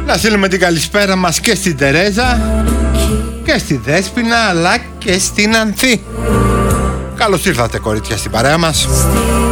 Να στείλουμε την καλησπέρα μας και στην Τερέζα και στη Δέσποινα, αλλά και στην Ανθή. Καλώς ήρθατε κορίτσια στην παρέα μας.